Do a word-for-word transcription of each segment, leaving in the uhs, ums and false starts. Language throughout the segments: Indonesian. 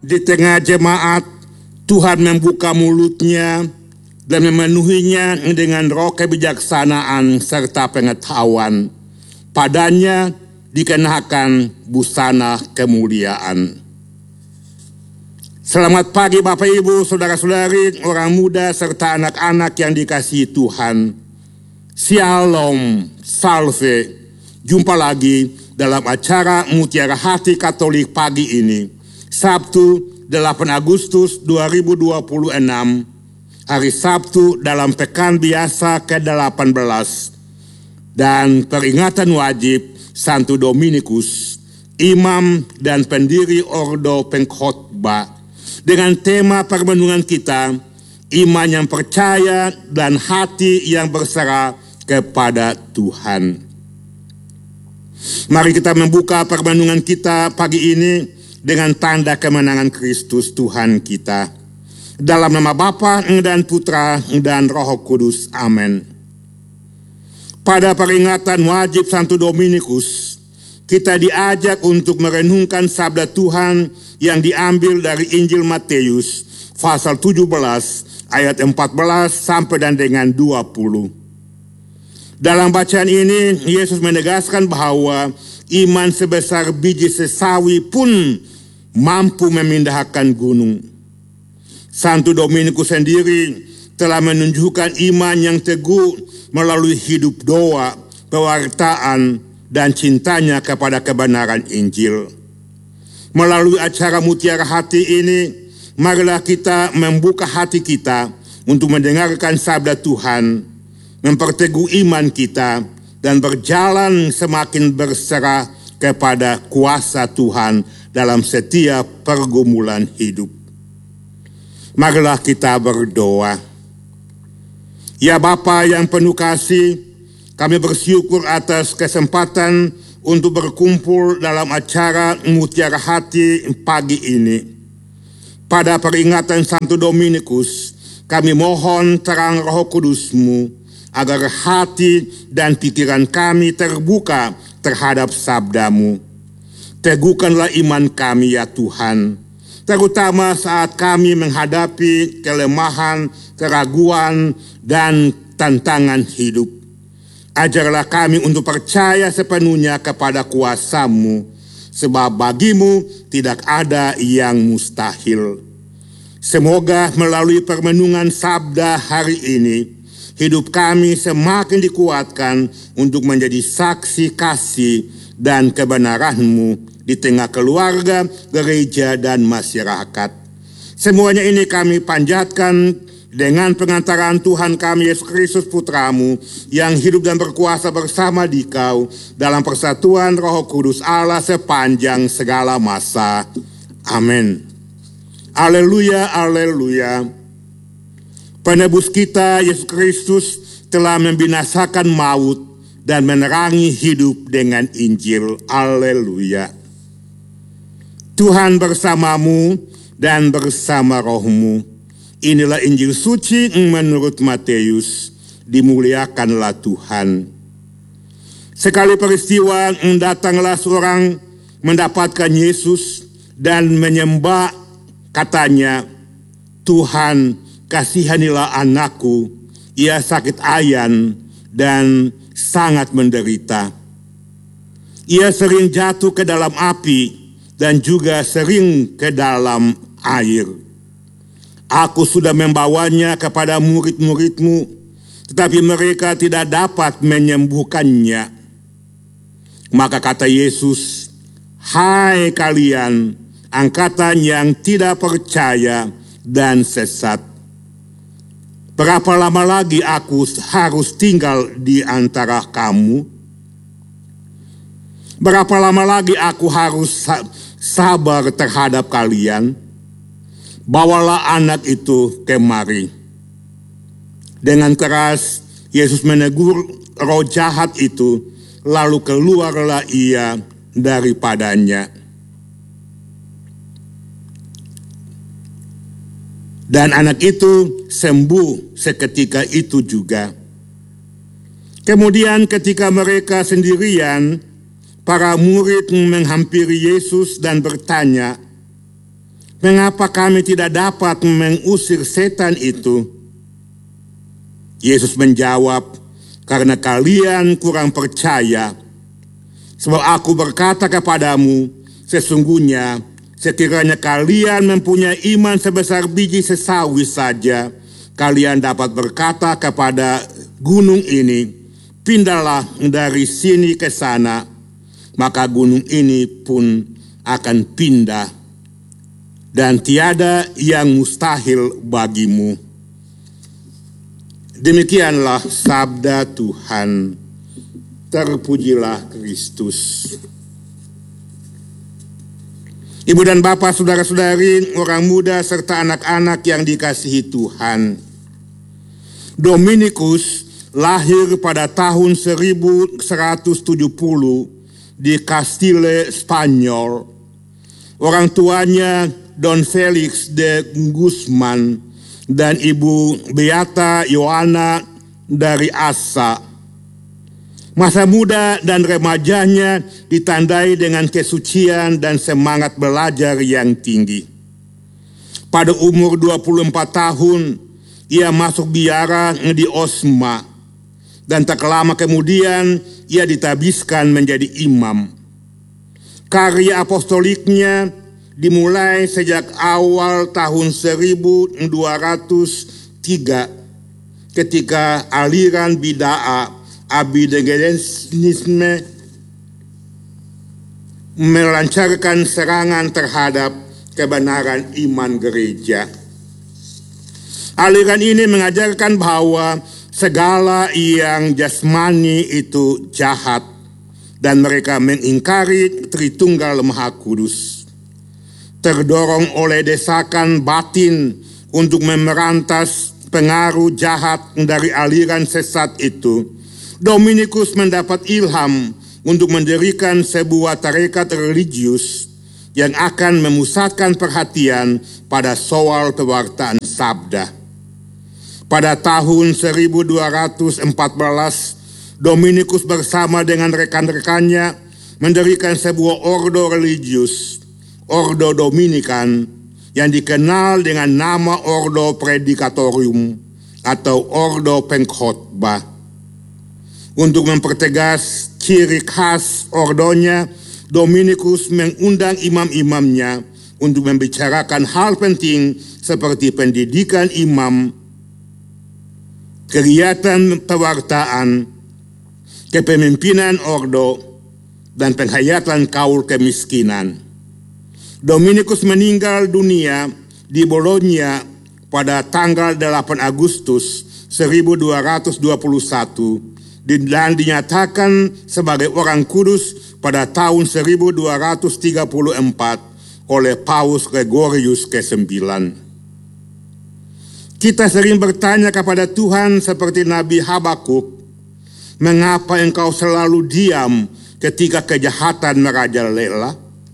Di tengah jemaat, Tuhan membuka mulutnya dan memenuhinya dengan roh kebijaksanaan serta pengetahuan. Padanya dikenakan busana kemuliaan. Selamat pagi Bapak Ibu, Saudara-saudari, orang muda serta anak-anak yang dikasihi Tuhan. Shalom, salve. Jumpa lagi dalam acara Mutiara Hati Katolik pagi ini, Sabtu delapan Agustus dua ribu dua puluh enam, hari Sabtu dalam pekan biasa ke delapan belas, dan peringatan wajib Santo Dominikus, imam dan pendiri Ordo Pengkhotbah, dengan tema permenungan kita, iman yang percaya dan hati yang berserah kepada Tuhan. Mari kita membuka permenungan kita pagi ini dengan tanda kemenangan Kristus Tuhan kita. Dalam nama Bapa dan Putra dan Roh Kudus. Amin. Pada peringatan wajib Santo Dominikus, kita diajak untuk merenungkan sabda Tuhan yang diambil dari Injil Matius pasal tujuh belas ayat empat belas sampai dan dengan dua puluh. Dalam bacaan ini Yesus menegaskan bahwa iman sebesar biji sesawi pun mampu memindahkan gunung. Santo Dominikus sendiri telah menunjukkan iman yang teguh melalui hidup doa, pewartaan, dan cintanya kepada kebenaran Injil. Melalui acara Mutiara Hati ini, marilah kita membuka hati kita untuk mendengarkan sabda Tuhan, memperteguh iman kita, dan berjalan semakin berserah kepada kuasa Tuhan dalam setiap pergumulan hidup. Marilah kita berdoa. Ya Bapa yang penuh kasih, kami bersyukur atas kesempatan untuk berkumpul dalam acara Mutiara Hati pagi ini. Pada peringatan Santo Dominikus, kami mohon terang Roh Kudus-Mu agar hati dan pikiran kami terbuka terhadap sabda-Mu. Teguhkanlah iman kami ya Tuhan, terutama saat kami menghadapi kelemahan, keraguan, dan tantangan hidup. Ajarlah kami untuk percaya sepenuhnya kepada kuasa-Mu, sebab bagi-Mu tidak ada yang mustahil. Semoga melalui permenungan sabda hari ini, hidup kami semakin dikuatkan untuk menjadi saksi kasih dan kebenaran-Mu di tengah keluarga, gereja, dan masyarakat. Semuanya ini kami panjatkan dengan pengantaran Tuhan kami Yesus Kristus Putra-Mu yang hidup dan berkuasa bersama Dikau dalam persatuan Roh Kudus Allah sepanjang segala masa. Amin. Haleluya, haleluya. Penebus kita Yesus Kristus telah membinasakan maut dan menerangi hidup dengan Injil. Haleluya. Tuhan bersamamu dan bersama rohmu. Inilah Injil suci menurut Matius. Dimuliakanlah Tuhan. Sekali peristiwa datanglah seorang mendapatkan Yesus dan menyembah, katanya, Tuhan, kasihanilah anakku, ia sakit ayan dan sangat menderita. Ia sering jatuh ke dalam api dan juga sering ke dalam air. Aku sudah membawanya kepada murid-murid-Mu, tetapi mereka tidak dapat menyembuhkannya. Maka kata Yesus, hai kalian, angkatan yang tidak percaya dan sesat. Berapa lama lagi aku harus tinggal di antara kamu? Berapa lama lagi aku harus sabar terhadap kalian? Bawalah anak itu kemari. Dengan keras Yesus menegur roh jahat itu, lalu keluarlah ia daripadanya. Dan anak itu sembuh seketika itu juga. Kemudian ketika mereka sendirian, para murid menghampiri Yesus dan bertanya, Mengapa kami tidak dapat mengusir setan itu? Yesus menjawab, karena kalian kurang percaya. Sebab aku berkata kepadamu, sesungguhnya sekiranya kalian mempunyai iman sebesar biji sesawi saja, kalian dapat berkata kepada gunung ini, pindahlah dari sini ke sana, maka gunung ini pun akan pindah, dan tiada yang mustahil bagimu. Demikianlah sabda Tuhan. Terpujilah Kristus. Ibu dan bapak, saudara-saudari, orang muda serta anak-anak yang dikasihi Tuhan. Dominikus lahir pada tahun seribu seratus tujuh puluh di Castile, Spanyol. Orang tuanya Don Felix de Guzman dan ibu Beata Joana dari Assa. Masa muda dan remajanya ditandai dengan kesucian dan semangat belajar yang tinggi. Pada umur dua puluh empat tahun, ia masuk biara di Osma, dan tak lama kemudian ia ditabiskan menjadi imam. Karya apostoliknya dimulai sejak awal tahun seribu dua ratus tiga ketika aliran bid'ah Abidegenisme melancarkan serangan terhadap kebenaran iman gereja. Aliran ini mengajarkan bahwa segala yang jasmani itu jahat dan mereka mengingkari Tritunggal Maha Kudus. Terdorong oleh desakan batin untuk memerantas pengaruh jahat dari aliran sesat itu, Dominikus mendapat ilham untuk mendirikan sebuah tarekat religius yang akan memusatkan perhatian pada soal pewartaan sabda. Pada tahun seribu dua ratus empat belas, Dominikus bersama dengan rekan-rekannya mendirikan sebuah ordo religius, Ordo Dominikan, yang dikenal dengan nama Ordo Predicatorium atau Ordo Pengkhotbah. Untuk mempertegas ciri khas ordonya, Dominikus mengundang imam-imamnya untuk membicarakan hal penting seperti pendidikan imam, kegiatan pewartaan, kepemimpinan ordo, dan penghayatan kaul kemiskinan. Dominikus meninggal dunia di Bologna pada tanggal delapan Agustus seribu dua ratus dua puluh satu dan dinyatakan sebagai orang kudus pada tahun seribu dua ratus tiga puluh empat oleh Paus Gregorius kesembilan. Kita sering bertanya kepada Tuhan seperti Nabi Habakuk, mengapa engkau selalu diam ketika kejahatan merajalela?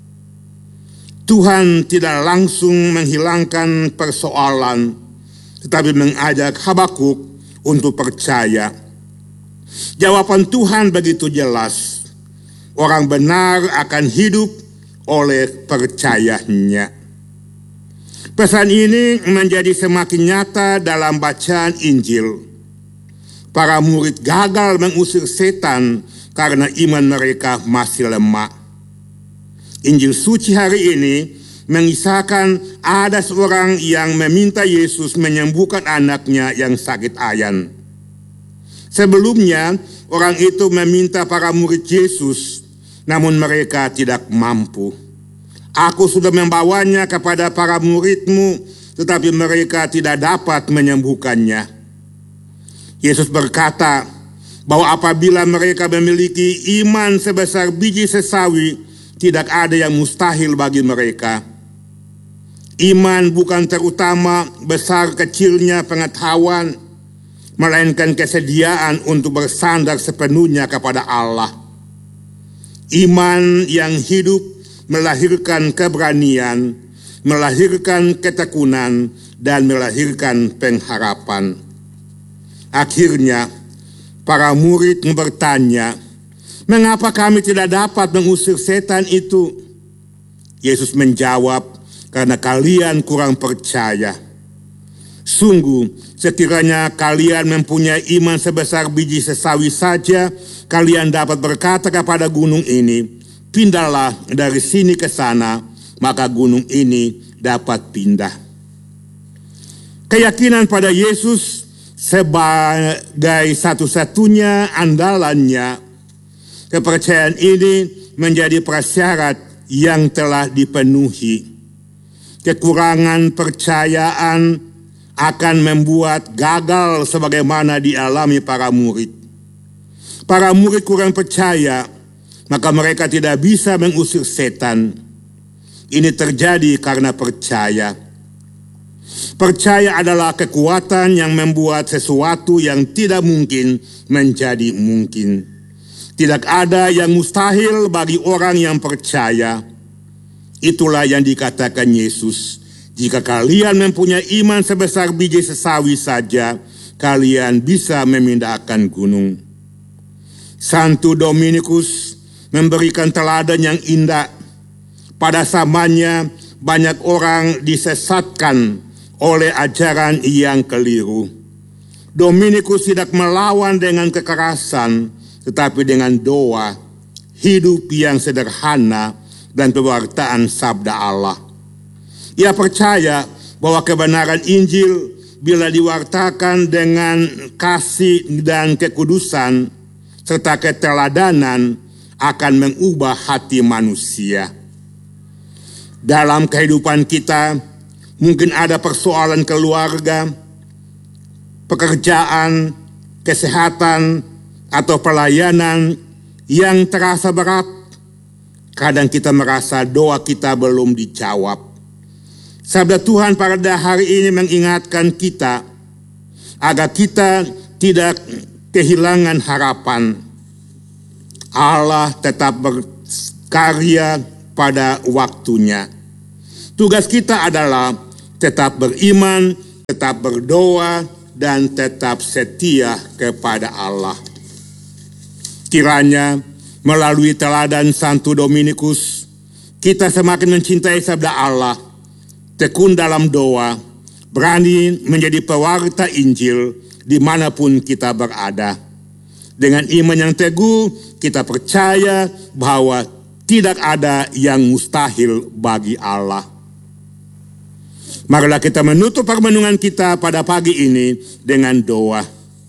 Tuhan tidak langsung menghilangkan persoalan, tetapi mengajak Habakuk untuk percaya. Jawaban Tuhan begitu jelas, orang benar akan hidup oleh percayanya. Pesan ini menjadi semakin nyata dalam bacaan Injil. Para murid gagal mengusir setan karena iman mereka masih lemah. Injil suci hari ini mengisahkan ada seorang yang meminta Yesus menyembuhkan anaknya yang sakit ayan. Sebelumnya, orang itu meminta para murid Yesus, namun mereka tidak mampu. Aku sudah membawanya kepada para muridmu, tetapi mereka tidak dapat menyembuhkannya. Yesus berkata bahwa apabila mereka memiliki iman sebesar biji sesawi, tidak ada yang mustahil bagi mereka. Iman bukan terutama besar kecilnya pengetahuan, melainkan kesediaan untuk bersandar sepenuhnya kepada Allah. Iman yang hidup melahirkan keberanian, melahirkan ketekunan, dan melahirkan pengharapan. Akhirnya, para murid bertanya, mengapa kami tidak dapat mengusir setan itu? Yesus menjawab, karena kalian kurang percaya. Sungguh, sekiranya kalian mempunyai iman sebesar biji sesawi saja, kalian dapat berkata kepada gunung ini, pindahlah dari sini ke sana, maka gunung ini dapat pindah. Keyakinan pada Yesus sebagai satu-satunya andalannya, kepercayaan ini menjadi prasyarat yang telah dipenuhi. Kekurangan percayaan akan membuat gagal sebagaimana dialami para murid. Para murid kurang percaya, maka mereka tidak bisa mengusir setan. Ini terjadi karena percaya. Percaya adalah kekuatan yang membuat sesuatu yang tidak mungkin menjadi mungkin. Tidak ada yang mustahil bagi orang yang percaya. Itulah yang dikatakan Yesus. Jika kalian mempunyai iman sebesar biji sesawi saja, kalian bisa memindahkan gunung. Santo Dominikus memberikan teladan yang indah. Pada zamannya banyak orang disesatkan oleh ajaran yang keliru. Dominikus tidak melawan dengan kekerasan, tetapi dengan doa, hidup yang sederhana, dan pewartaan sabda Allah. Ia percaya bahwa kebenaran Injil bila diwartakan dengan kasih dan kekudusan serta keteladanan akan mengubah hati manusia. Dalam kehidupan kita mungkin ada persoalan keluarga, pekerjaan, kesehatan, atau pelayanan yang terasa berat. Kadang kita merasa doa kita belum dijawab. Sabda Tuhan pada hari ini mengingatkan kita agar kita tidak kehilangan harapan. Allah tetap berkarya pada waktunya. Tugas kita adalah tetap beriman, tetap berdoa, dan tetap setia kepada Allah. Kiranya melalui teladan Santo Dominikus, kita semakin mencintai sabda Allah, tekun dalam doa, berani menjadi pewarta Injil dimanapun kita berada. Dengan iman yang teguh, kita percaya bahwa tidak ada yang mustahil bagi Allah. Marilah kita menutup permenungan kita pada pagi ini dengan doa.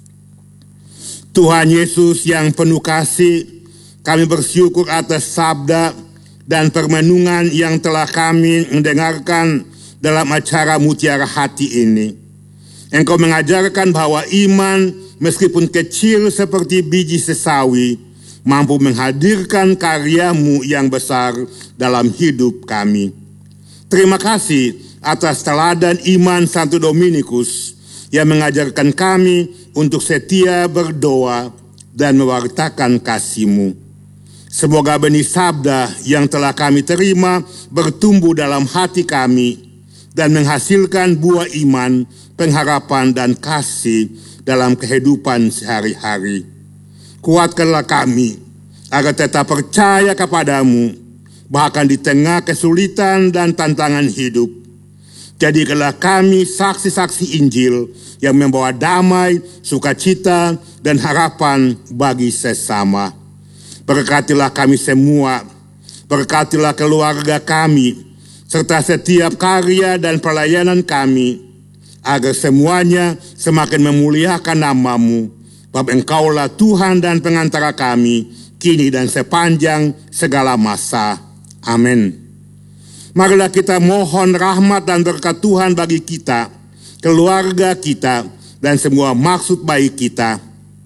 Tuhan Yesus yang penuh kasih, kami bersyukur atas sabda dan permenungan yang telah kami mendengarkan dalam acara Mutiara Hati ini. Engkau mengajarkan bahwa iman meskipun kecil seperti biji sesawi mampu menghadirkan karyamu yang besar dalam hidup kami. Terima kasih atas teladan iman Santo Dominikus yang mengajarkan kami untuk setia berdoa dan mewartakan kasih-Mu. Semoga benih sabda yang telah kami terima bertumbuh dalam hati kami dan menghasilkan buah iman, pengharapan, dan kasih dalam kehidupan sehari-hari. Kuatkanlah kami agar tetap percaya kepadamu, bahkan di tengah kesulitan dan tantangan hidup. Jadikanlah kami saksi-saksi Injil yang membawa damai, sukacita, dan harapan bagi sesama. Berkatilah kami semua, berkatilah keluarga kami, serta setiap karya dan pelayanan kami, agar semuanya semakin memuliakan nama-Mu, sebab Engkaulah Tuhan dan pengantara kami, kini dan sepanjang segala masa. Amin. Marilah kita mohon rahmat dan berkat Tuhan bagi kita, keluarga kita, dan semua maksud baik kita.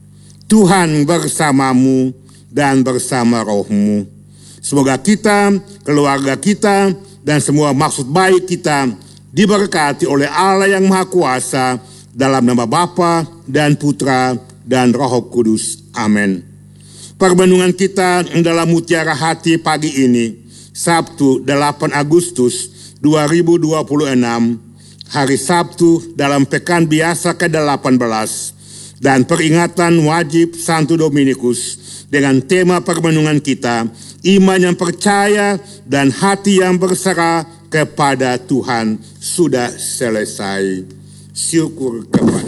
Tuhan bersamamu dan bersama roh-Mu. Semoga kita, keluarga kita, dan semua maksud baik kita diberkati oleh Allah yang Maha Kuasa dalam nama Bapa dan Putra dan Roh Kudus. Amin. Permenungan kita dalam Mutiara Hati pagi ini, Sabtu delapan Agustus dua ribu dua puluh enam, hari Sabtu dalam pekan biasa ke delapan belas, dan peringatan wajib Santo Dominikus dengan tema permenungan kita, iman yang percaya dan hati yang berserah kepada Tuhan sudah selesai. Syukur kepada